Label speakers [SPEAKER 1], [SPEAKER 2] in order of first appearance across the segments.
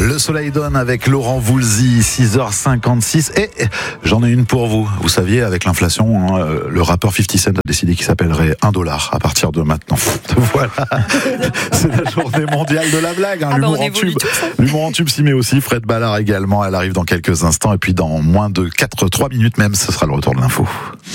[SPEAKER 1] Le soleil donne avec Laurent Voulzy, 6h56. Et j'en ai une pour vous. Vous saviez, avec l'inflation, le rappeur 50 Cent a décidé qu'il s'appellerait $1 à partir de maintenant. Voilà. C'est la journée mondiale de la blague. L'humour en tube. L'humour en tube s'y met aussi. Fred Ballard également. Elle arrive dans quelques instants. Et puis dans moins de 3 minutes même, ce sera le retour de l'info.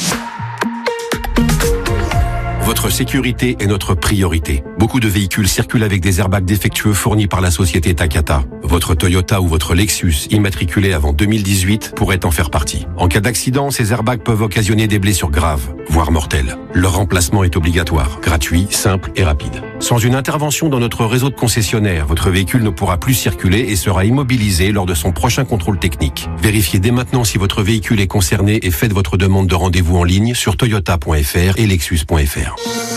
[SPEAKER 2] Votre sécurité est notre priorité. Beaucoup de véhicules circulent avec des airbags défectueux fournis par la société Takata. Votre Toyota ou votre Lexus, immatriculé avant 2018, pourrait en faire partie. En cas d'accident, ces airbags peuvent occasionner des blessures graves, voire mortelles. Leur remplacement est obligatoire, gratuit, simple et rapide. Sans une intervention dans notre réseau de concessionnaires, votre véhicule ne pourra plus circuler et sera immobilisé lors de son prochain contrôle technique. Vérifiez dès maintenant si votre véhicule est concerné et faites votre demande de rendez-vous en ligne sur toyota.fr et lexus.fr.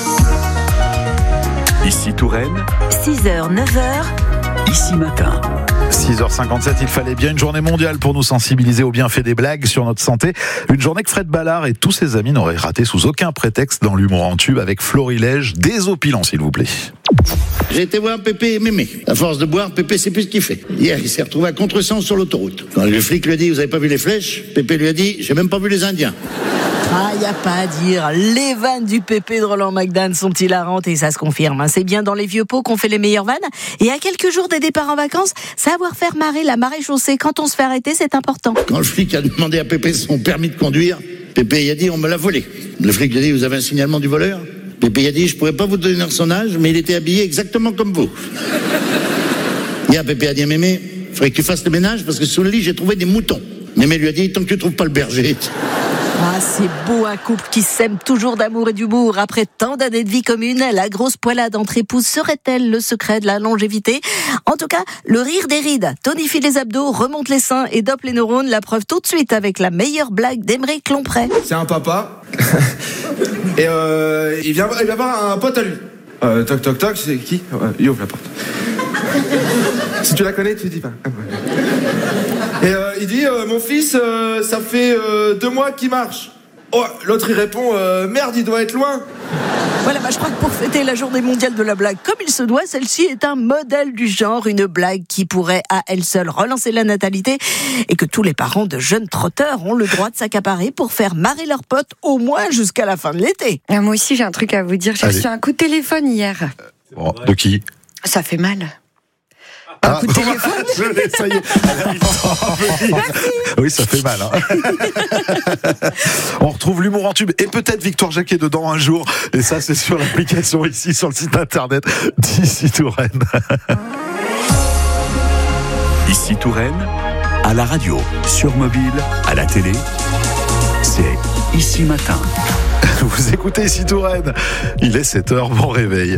[SPEAKER 3] Ici Touraine,
[SPEAKER 4] 6h, 9h,
[SPEAKER 3] Ici Matin.
[SPEAKER 1] 6h57, il fallait bien une journée mondiale pour nous sensibiliser aux bienfaits des blagues sur notre santé. Une journée que Fred Ballard et tous ses amis n'auraient raté sous aucun prétexte dans l'humour en tube avec Florilège. Désopilant, s'il vous plaît.
[SPEAKER 5] J'ai été voir Pépé et Mémé. À force de boire, Pépé sait plus ce qu'il fait. Hier, il s'est retrouvé à contresens sur l'autoroute. Quand le flic lui a dit « Vous avez pas vu les flèches ?» Pépé lui a dit « J'ai même pas vu les Indiens. »
[SPEAKER 6] Ah, y a pas à dire. Les vannes du Pépé de Roland McDan sont hilarantes et ça se confirme. C'est bien dans les vieux pots qu'on fait les meilleures vannes. Et à quelques jours des départs en vacances, savoir faire marrer la marée chaussée quand on se fait arrêter, c'est important.
[SPEAKER 5] Quand le flic a demandé à Pépé son permis de conduire, Pépé a dit « On me l'a volé. » Le flic lui a dit « Vous avez un signalement du voleur ?» Pépé a dit « Je pourrais pas vous donner son âge, mais il était habillé exactement comme vous. » Hier, Pépé a dit à Mémé « Faudrait que tu fasses le ménage parce que sous le lit, j'ai trouvé des moutons. » Mémé lui a dit « Tant que tu trouves pas le berger. »
[SPEAKER 6] Ah, c'est beau un couple qui s'aime toujours d'amour et d'humour. Après tant d'années de vie commune, la grosse poilade entre épouses serait-elle le secret de la longévité ? En tout cas, le rire des rides tonifie les abdos, remonte les seins et dope les neurones. La preuve tout de suite avec la meilleure blague d'Aymeric Lomprey.
[SPEAKER 7] C'est un papa et il vient voir un pote à lui. Toc toc toc, c'est qui ? Il ouvre la porte. Si tu la connais, tu dis pas. Et il dit mon fils, ça fait 2 mois qu'il marche. Oh, l'autre il répond merde, il doit être loin.
[SPEAKER 6] Voilà, je crois que pour fêter la journée mondiale de la blague comme il se doit, celle-ci est un modèle du genre, une blague qui pourrait à elle seule relancer la natalité et que tous les parents de jeunes trotteurs ont le droit de s'accaparer pour faire marrer leurs potes au moins jusqu'à la fin de l'été.
[SPEAKER 8] Moi aussi j'ai un truc à vous dire, j'ai reçu un coup de téléphone hier.
[SPEAKER 1] Bon, de qui ?
[SPEAKER 8] Ça fait mal.
[SPEAKER 1] Ah, ça y est. Oui, ça fait mal. On retrouve l'humour en tube et peut-être Victoire Jacquet dedans un jour. Et ça, c'est sur l'application ici, sur le site internet d'Ici Touraine.
[SPEAKER 3] Ici Touraine, à la radio, sur mobile, à la télé, c'est Ici Matin.
[SPEAKER 1] Vous écoutez Ici Touraine. Il est 7h, bon réveil.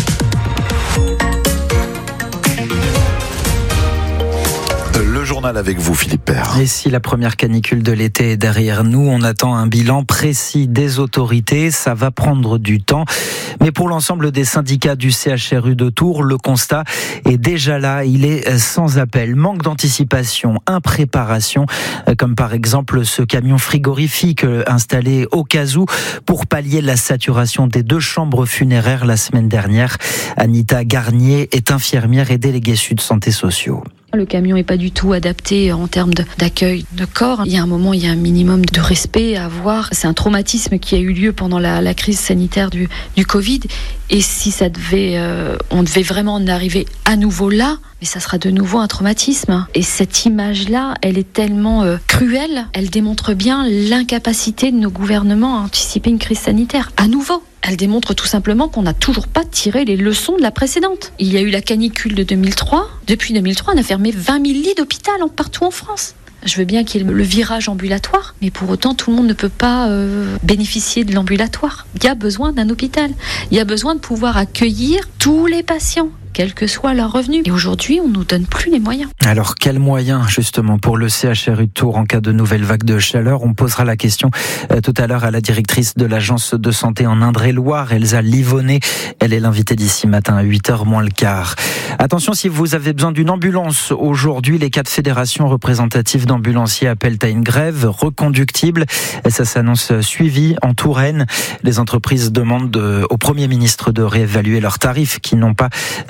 [SPEAKER 1] Le journal avec vous, Philippe Père.
[SPEAKER 9] Et si la première canicule de l'été est derrière nous, on attend un bilan précis des autorités. Ça va prendre du temps. Mais pour l'ensemble des syndicats du CHRU de Tours, le constat est déjà là. Il est sans appel. Manque d'anticipation, impréparation, comme par exemple ce camion frigorifique installé au cas où pour pallier la saturation des 2 chambres funéraires la semaine dernière. Anita Garnier est infirmière et déléguée Sud Santé Sociaux.
[SPEAKER 10] Le camion n'est pas du tout adapté en termes d'accueil de corps. Il y a un moment, il y a un minimum de respect à avoir. C'est un traumatisme qui a eu lieu pendant la crise sanitaire du Covid. Et si ça devait, on devait vraiment en arriver à nouveau là, mais ça sera de nouveau un traumatisme. Et cette image-là, elle est tellement cruelle. Elle démontre bien l'incapacité de nos gouvernements à anticiper une crise sanitaire. À nouveau. Elle démontre tout simplement qu'on n'a toujours pas tiré les leçons de la précédente. Il y a eu la canicule de 2003. Depuis 2003, on a fermé 20 000 lits d'hôpital partout en France. Je veux bien qu'il y ait le virage ambulatoire, mais pour autant, tout le monde ne peut pas bénéficier de l'ambulatoire. Il y a besoin d'un hôpital. Il y a besoin de pouvoir accueillir tous les patients, quel que soit leur revenu. Et aujourd'hui, on ne nous donne plus les moyens.
[SPEAKER 9] Alors, quels moyens, justement, pour le CHRU de Tours en cas de nouvelle vague de chaleur ? On posera la question tout à l'heure à la directrice de l'agence de santé en Indre-et-Loire, Elsa Livonnet. Elle est l'invitée d'Ici Matin à 8h moins le quart. Attention, si vous avez besoin d'une ambulance aujourd'hui, les 4 fédérations représentatives d'ambulanciers appellent à une grève reconductible. Ça s'annonce suivi en Touraine. Les entreprises demandent au Premier ministre de réévaluer leurs tarifs qui n'ont pas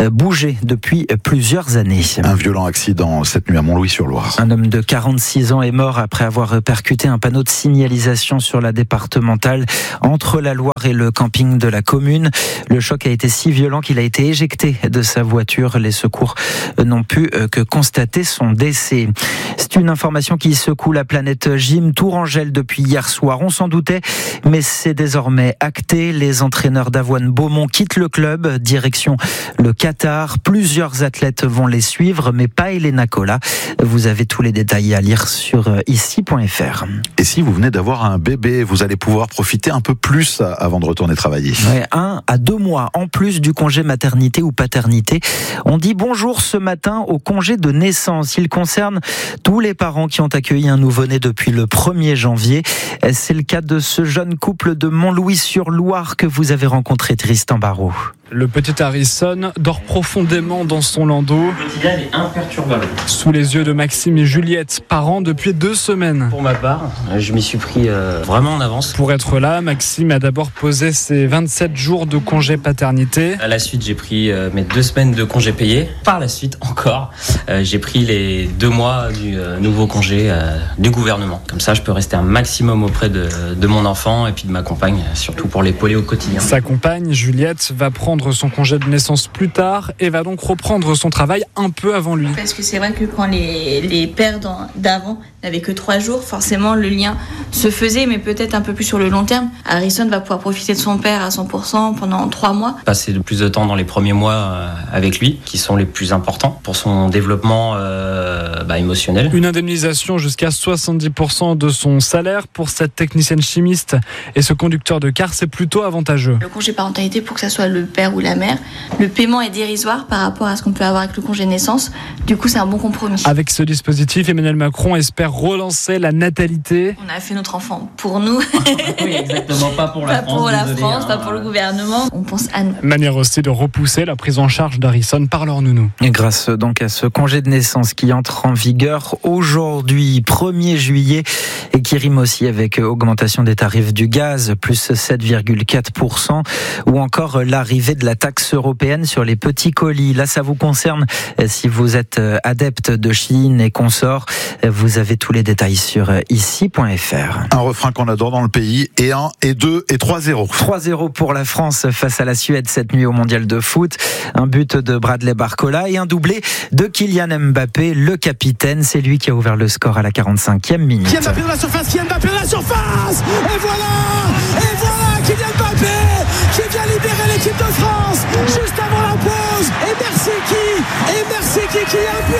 [SPEAKER 9] bougé depuis plusieurs années.
[SPEAKER 1] Un violent accident cette nuit à Montlouis-sur-Loire.
[SPEAKER 9] Un homme de 46 ans est mort après avoir percuté un panneau de signalisation sur la départementale entre la Loire et le camping de la commune. Le choc a été si violent qu'il a été éjecté de sa voiture. Les secours n'ont pu que constater son décès. C'est une information qui secoue la planète gym. Tourangelle depuis hier soir. On s'en doutait, mais c'est désormais acté. Les entraîneurs d'Avoine Beaumont quittent le club, direction le Qatar. Plusieurs athlètes vont les suivre, mais pas Elena Cola. Vous avez tous les détails à lire sur ici.fr.
[SPEAKER 1] Et si vous venez d'avoir un bébé, vous allez pouvoir profiter un peu plus avant de retourner travailler.
[SPEAKER 9] 1 à 2 mois en plus du congé maternité ou paternité. On dit bonjour ce matin au congé de naissance. Il concerne tous les parents qui ont accueilli un nouveau-né depuis le 1er janvier. C'est le cas de ce jeune couple de Montlouis-sur-Loire que vous avez rencontré, Tristan Barraud.
[SPEAKER 11] Le petit Harrison dort profondément dans son landau.
[SPEAKER 12] Le quotidien est imperturbable.
[SPEAKER 11] Sous les yeux de Maxime et Juliette, parents depuis 2 semaines.
[SPEAKER 12] Pour ma part, je m'y suis pris vraiment en avance.
[SPEAKER 11] Pour être là, Maxime a d'abord posé ses 27 jours de congé paternité.
[SPEAKER 12] À la suite, j'ai pris mes 2 semaines de congé payé. Par la suite, encore, j'ai pris les 2 mois du nouveau congé du gouvernement. Comme ça, je peux rester un maximum auprès de mon enfant et puis de ma compagne, surtout pour l'épauler au quotidien.
[SPEAKER 11] Sa compagne, Juliette, va prendre son congé de naissance plus tard et va donc reprendre son travail un peu avant lui.
[SPEAKER 13] Parce que c'est vrai que quand les pères d'avant n'avaient que 3 jours, forcément le lien se faisait, mais peut-être un peu plus sur le long terme. Harrison va pouvoir profiter de son père à 100% pendant 3 mois.
[SPEAKER 12] Passer le plus de temps dans les premiers mois avec lui, qui sont les plus importants pour son développement émotionnel.
[SPEAKER 11] Une indemnisation jusqu'à 70% de son salaire pour cette technicienne chimiste et ce conducteur de car, c'est plutôt avantageux.
[SPEAKER 13] Le congé parentalité, pour que ça soit le père ou la mère, le paiement est dérisoire par rapport à ce qu'on peut avoir avec le congé naissance. Du coup, c'est un bon compromis.
[SPEAKER 11] Avec ce dispositif, Emmanuel Macron espère relancer la natalité.
[SPEAKER 13] On a fait notre enfant pour nous.
[SPEAKER 12] Oui, exactement, pas pour la France.
[SPEAKER 13] Pas pour le gouvernement. On pense à nous.
[SPEAKER 11] Manière aussi de repousser la prise en charge d'Harrison par leur nounou.
[SPEAKER 9] Et grâce donc à ce congé de naissance qui entre en vigueur aujourd'hui, 1er juillet, et qui rime aussi avec augmentation des tarifs du gaz, plus 7,4%, ou encore l'arrivée de la taxe européenne sur les petits colis. Là, ça vous concerne si vous êtes adepte de Chine et consorts. Vous avez tous les détails sur ici.fr.
[SPEAKER 1] Un refrain qu'on adore dans le pays, et 1, et 2, et 3-0.
[SPEAKER 9] 3-0 pour la France face à la Suède cette nuit au Mondial de foot. Un but de Bradley Barcola et un doublé de Kylian Mbappé, le capitaine. C'est lui qui a ouvert le score à la 45e minute.
[SPEAKER 14] Kylian Mbappé dans la surface, Kylian Mbappé dans la surface. Et voilà Kylian Mbappé qui vient libérer l'équipe de France juste avant la pause. Et merci qui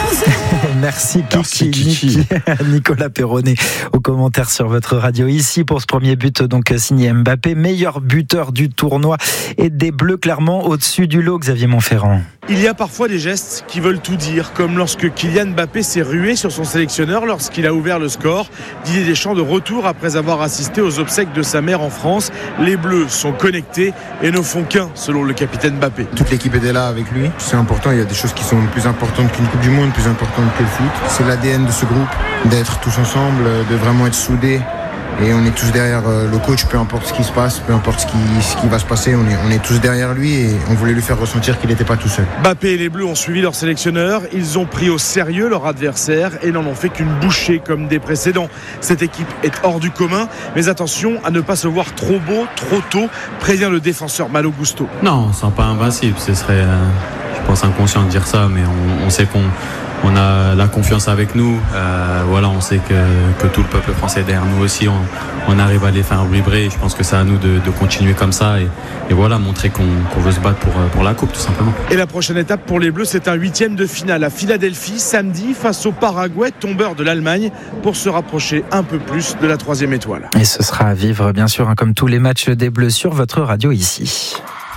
[SPEAKER 14] a
[SPEAKER 9] Merci Kiki. Nicolas Perronnet au commentaire sur votre radio ici pour ce premier but donc signé Mbappé, meilleur buteur du tournoi et des Bleus clairement au-dessus du lot. Xavier Montferrand.
[SPEAKER 15] Il y a parfois des gestes qui veulent tout dire, comme lorsque Kylian Mbappé s'est rué sur son sélectionneur lorsqu'il a ouvert le score. Didier Deschamps de retour après avoir assisté aux obsèques de sa mère en France. Les Bleus sont connectés et ne font qu'un, selon le capitaine Mbappé.
[SPEAKER 16] Toute l'équipe était là avec lui. C'est important, il y a des choses qui sont plus importantes qu'une Coupe du Monde, plus importantes que le foot. C'est l'ADN de ce groupe, d'être tous ensemble, de vraiment être soudés. Et on est tous derrière le coach, peu importe ce qui se passe, peu importe ce qui va se passer, on est tous derrière lui et on voulait lui faire ressentir qu'il n'était pas tout seul.
[SPEAKER 15] Mbappé et les Bleus ont suivi leur sélectionneur, ils ont pris au sérieux leur adversaire et n'en ont fait qu'une bouchée comme des précédents. Cette équipe est hors du commun, mais attention à ne pas se voir trop beau, trop tôt, prévient le défenseur Malo Gusto.
[SPEAKER 17] Non, on ne sent pas invincible, ce serait, je pense, inconscient de dire ça, mais on sait qu'on a la confiance avec nous, on sait que tout le peuple français est derrière nous aussi, on arrive à les faire vibrer et je pense que c'est à nous de continuer comme ça et montrer qu'on veut se battre pour la coupe tout simplement.
[SPEAKER 15] Et la prochaine étape pour les Bleus, c'est un 8e de finale à Philadelphie samedi face au Paraguay, tombeur de l'Allemagne, pour se rapprocher un peu plus de la 3e étoile.
[SPEAKER 9] Et ce sera à vivre bien sûr comme tous les matchs des Bleus sur votre radio ici.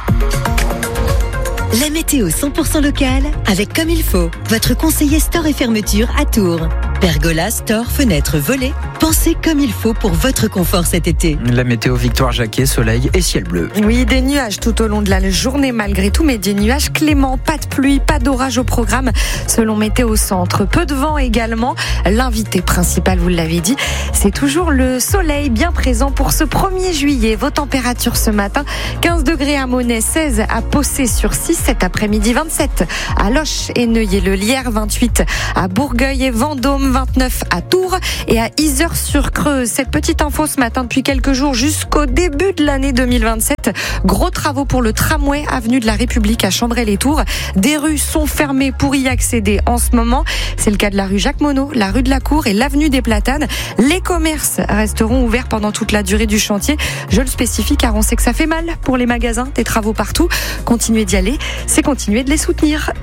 [SPEAKER 18] La météo 100% locale avec Comme il faut, votre conseiller store et fermeture à Tours. Pergola, store, fenêtres, volets. Pensez comme il faut pour votre confort cet été.
[SPEAKER 9] La météo, Victoire Jacquet, soleil et ciel bleu.
[SPEAKER 8] Oui, des nuages tout au long de la journée malgré tout, mais des nuages cléments. Pas de pluie, pas d'orage au programme, selon Météo Centre. Peu de vent également. L'invité principal, vous l'avez dit, c'est toujours le soleil bien présent pour ce 1er juillet. Vos températures ce matin, 15 degrés à Monnet, 16 à Possé-sur-6, cet après-midi 27 à Loches et Neuilly-le-Lierre, 28 à Bourgueil et Vendôme, 29 à Tours et à Yzeure-sur-Creuse. Cette petite info ce matin depuis quelques jours jusqu'au début de l'année 2027. Gros travaux pour le tramway avenue de la République à Chambray-les-Tours. Des rues sont fermées pour y accéder en ce moment. C'est le cas de la rue Jacques Monod, la rue de la Cour et l'avenue des Platanes. Les commerces resteront ouverts pendant toute la durée du chantier. Je le spécifie car on sait que ça fait mal pour les magasins, des travaux partout. Continuer d'y aller, c'est continuer de les soutenir.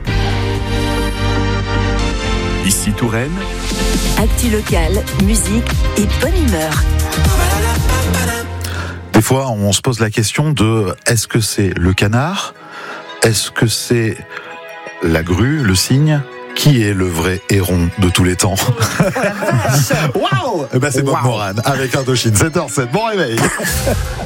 [SPEAKER 3] Ici Touraine.
[SPEAKER 4] Actu locale, musique et bonne humeur.
[SPEAKER 1] Des fois, on se pose la question de est-ce que c'est le canard ? Est-ce que c'est la grue, le cygne ? Qui est le vrai héron de tous les temps ? Waouh ! Eh ben c'est Bob Moran avec Indochine. 7h07. Bon réveil.